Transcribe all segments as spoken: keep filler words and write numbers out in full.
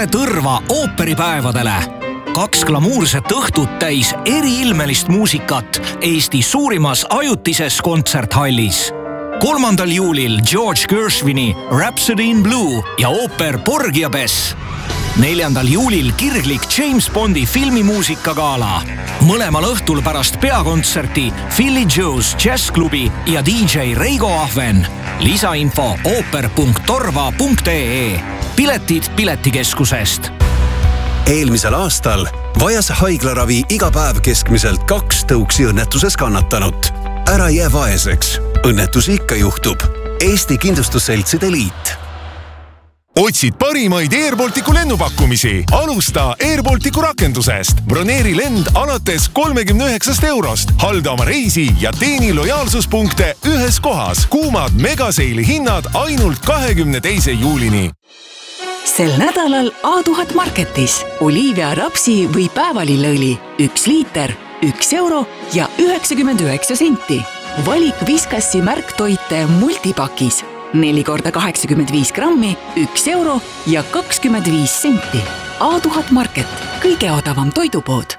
Tule Tõrva ooperipäevadele. Kaks glamuurset õhtut täis eriilmelist muusikat Eesti suurimas ajutises kontserthallis. kolmandal juulil George Gershwini Rhapsody in Blue ja ooper Porgy ja Bess. neljandal juulil kirglik James Bondi filmimuusikagala. Mõlemal õhtul pärast peakontserti Philly Joe's Jazzklubi ja D J Reigo Ahven. Lisainfo ooper punkt torva punkt ee. Piletid Piletikeskusest. Eelmisel aastal vajas haiglaravi iga päev keskmiselt kaks tõuksi õnnetuses kannatanut. Ära jää vaeseks. Õnnetusi ikka juhtub. Eesti Kindlustusseltside Liit. Otsid parimaid Airbalticu lennupakkumisi? Alusta Airbalticu rakendusest. Broneeri lend alates kolmekümne üheksast eurost. Halda oma reisi ja teeni lojaalsuspunkte ühes kohas. Kuumad megaseili hinnad ainult kahekümne teise juulini. Sel nädalal A tuhat Marketis Olivia rapsi või päevalilleõli üks liiter, üks euro ja üheksakümmend üheksa senti. Valik Viskassi märktoite multipakis neli korda kaheksakümmend viis grammi, üks euro ja kakskümmend viis senti. A tuhat Market, kõige odavam toidupood.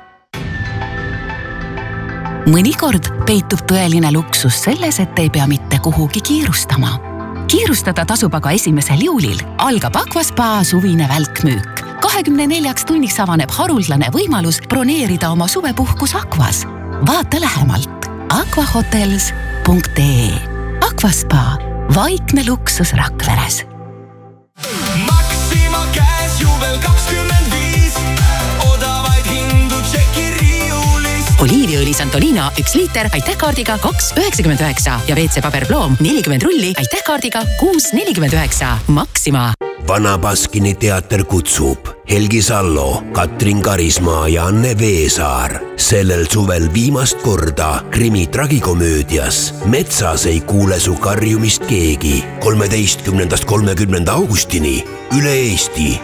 Mõnikord peitub tõeline luksus selles, et ei pea mitte kuhugi kiirustama. Kiirustada tasub aga esimesel juulil. Algab Aquaspa suvine välkmüük. kahekümne neljaks tunniks avaneb haruldane võimalus broneerida oma suvepuhkus Aquas. Vaata lähemalt aquahotels punkt ee. Aquaspa, vaikne luksus Rakveres. Maxima käes juvel kakskümmend viis. Odavaid hindu tšeki riiulis. Oliiviõli Santolina üks liiter aitähkaardiga kaks üheksakümmend üheksa ja W C paberploom nelikümmend rulli aitähkaardiga kuus nelikümmend üheksa. Maxima. Vana Baskini teater kutsub Helgi Sallo, Katrin Karismaa ja Anne Veesaar. Sellel suvel viimast korda krimi tragikomöödias Metsas ei kuule su karjumist keegi. kolmeteistkümnendast kolmekümnenda augustini üle Eesti.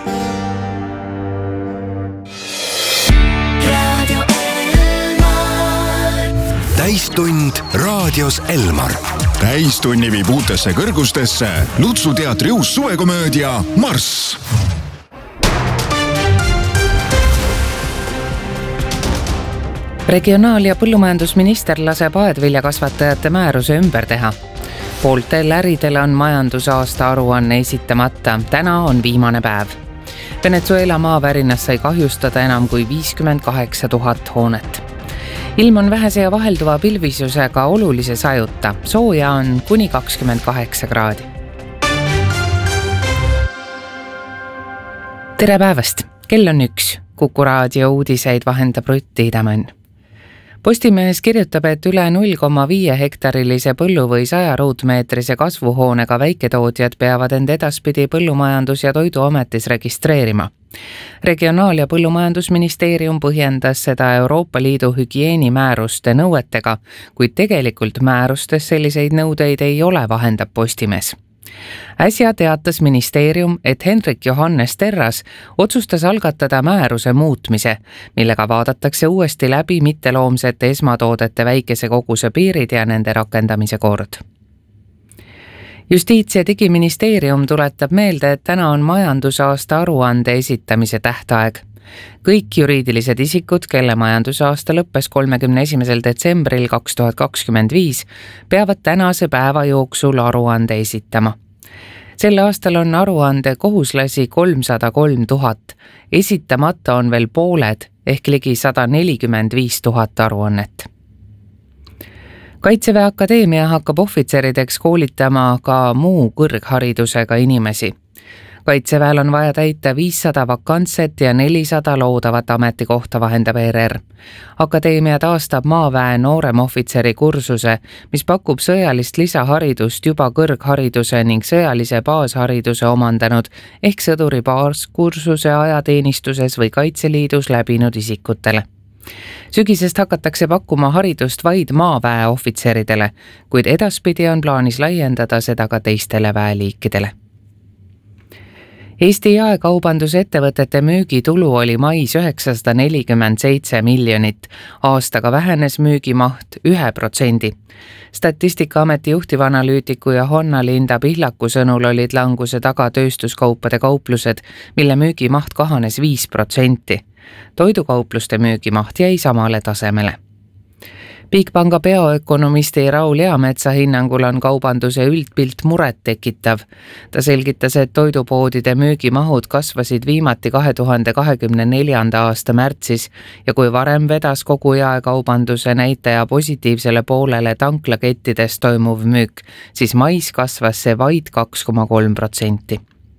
Täistund raadios Elmar. Täistunni viib uutesse kõrgustesse Lutsu teatri uus suvekomöödia Marss. Regionaal- ja põllumajandusminister laseb aedviljakasvatajate määruse ümber teha. Pooltel äridel on majandusaasta aruanne esitamata. Täna on viimane päev. Venezuela maavärinast sai kahjustada enam kui viiskümmend kaheksa tuhat hoonet. Ilm on vähese ja vahelduva pilvisusega olulise sajuta. Sooja on kuni kakskümmend kaheksa kraadi. Tere päevast! Kell on üks. Kuku raadio uudiseid vahendab Rutt Tiidemann. Postimehes kirjutab, et üle null koma viis hektarilise põllu või saja ruutmeetrise kasvuhoonega väiketootjad peavad end edaspidi Põllumajandus- ja Toiduametis registreerima. Regionaal- ja Põllumajandusministeerium põhjendas seda Euroopa Liidu hügieenimääruste nõuetega, kuid tegelikult määrustes selliseid nõudeid ei ole, vahendab Postimees. Äsja teatas ministeerium, et Hendrik Johannes Terras otsustas algatada määruse muutmise, millega vaadatakse uuesti läbi mitteloomsete esmatoodete väikese koguse piirid ja nende rakendamise kord. Justiits- ja digiministeerium tuletab meelde, et täna on majandusaasta aruande esitamise tähtaeg. Kõik juriidilised isikud, kelle majandusaasta lõppes kolmekümne esimesel detsembril kaks tuhat kakskümmend viis, peavad tänase päeva jooksul aruande esitama. Sel aastal on aruande kohuslasi kolmsada kolm tuhat. Esitamata on veel pooled ehk ligi sada nelikümmend viis tuhat aruannet. Kaitseväe Akadeemia hakkab ohvitserideks koolitama ka muu kõrgharidusega inimesi. Kaitseväel on vaja täita viissada vakantset ja nelisada loodavat ametikohta, vahendab E R R. Akadeemia taastab maaväe nooremohvitseri kursuse, mis pakub sõjalist lisaharidust juba kõrghariduse ning sõjalise baashariduse omandanud ehk sõduri baaskursuse ajateenistuses või Kaitseliidus läbinud isikutele. Sügisest hakatakse pakkuma haridust vaid maaväe ohvitseridele, kuid edaspidi on plaanis laiendada seda ka teistele väeliikidele. Eesti jaekaubandusettevõtete müügitulu oli mais üheksasada nelikümmend seitse miljonit, aastaga vähenes müügimaht ühe protsendi. Statistikaameti juhtivanalüütiku ja Honna Linda Pihlaku sõnul olid languse taga tööstuskaupade kauplused, mille müügimaht kahanes viis protsenti. Toidukaupluste müügimaht jäi samale tasemele. Bigpanga peoökonomisti Raul Eametsa hinnangul on kaubanduse üldpilt muret tekitav. Ta selgitas, et toidupoodide müügimahud kasvasid viimati kahe tuhande kahekümne neljanda aasta märtsis ja kui varem vedas kogu jaekaubanduse näitaja positiivsele poolele tanklakettides toimuv müük, siis mais kasvas see vaid kaks koma kolm protsenti.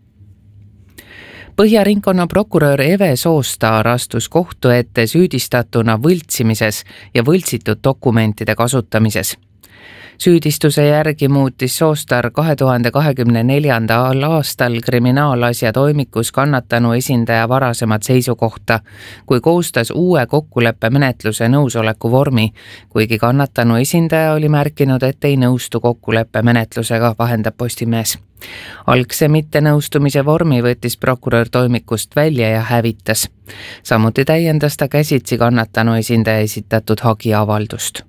Põhjaringkonna prokurör Eve Soostaar astus kohtu ette süüdistatuna võltsimises ja võltsitud dokumentide kasutamises. Süüdistuse järgi muutis Soostaar kahe tuhande kahekümne neljanda aastal kriminaalasja toimikus kannatanu esindaja varasemat seisukohta, kui koostas uue kokkuleppe menetluse nõusoleku vormi, kuigi kannatanu esindaja oli märkinud, et ei nõustu kokkuleppe menetlusega, vahendab Postimees. Algse mittenõustumise vormi võttis prokurör toimikust välja ja hävitas. Samuti täiendas ta käsitsi kannatanu esindaja esitatud hagiavaldust.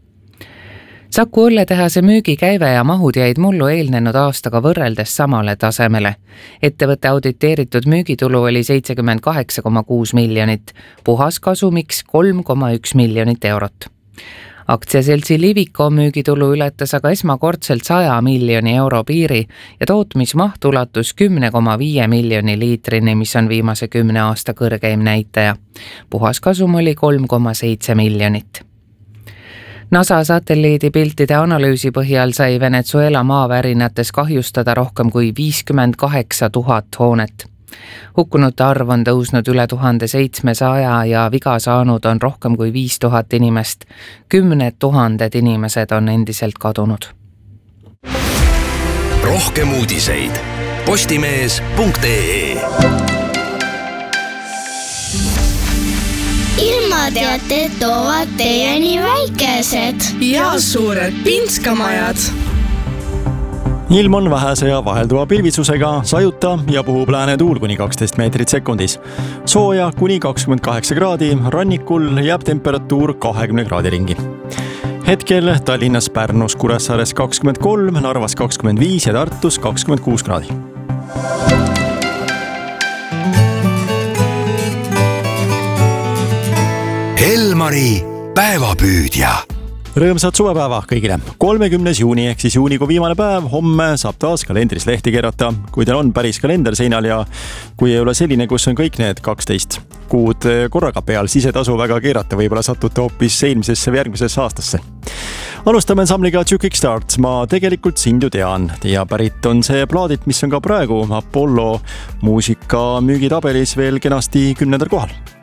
Saku õlletehase müügikäive ja mahud jäid mullu eelnenud aastaga võrreldes samale tasemele. Ettevõtte auditeeritud müügitulu oli seitsekümmend kaheksa koma kuus miljonit, puhas kasumiks kolm koma üks miljonit eurot. Aktsiaseltsi Liviko müügitulu ületas aga esmakordselt saja miljoni euro piiri ja tootmismaht ulatus kümne koma viie miljoni liitrini, mis on viimase kümne aasta kõrgeim näitaja. Puhas kasum oli kolm koma seitse miljonit. NASA satelliidipiltide analüüsi põhjal sai Venezuela maavärinates kahjustada rohkem kui viiskümmend kaheksa tuhat hoonet. Hukkunute arv on tõusnud üle tuhande seitsmesaja ja viga saanud on rohkem kui viis tuhat inimest. Kümned tuhanded inimesed on endiselt kadunud. Rohkem uudiseid postimees punkt ee. Ilmateated toovad teieni väikesed ja suured pinskamajad. Ilm on vähese ja vahelduva pilvisusega, sajuta ja puhub lääne tuul kuni kaksteist meetrit sekundis. Sooja kuni kakskümmend kaheksa kraadi, rannikul jääb temperatuur kahekümne kraadi ringi. Hetkel Tallinnas, Pärnus, Kuressaares kakskümmend kolm, Narvas kakskümmend viis ja Tartus kakskümmend kuus kraadi. Elmari päevapüüdja. Rõõmsat suvepäeva kõigile. kolmekümnes juuni ehk siis juunikuu viimane päev, homme saab taas kalendris lehti keerata, kui teil on päris kalender seinal ja kui ei ole selline, kus on kõik need kaksteist kuud korraga peal, siis ei tasu väga keerata, võib-olla satute hoopis eelmisesse või järgmisesse aastasse. Alustame ensambliga Two Kickstarts, ma tegelikult sind ju tean ja pärit on see plaadit, mis on ka praegu Apollo muusika müügitabelis veel kenasti kümnendal kohal.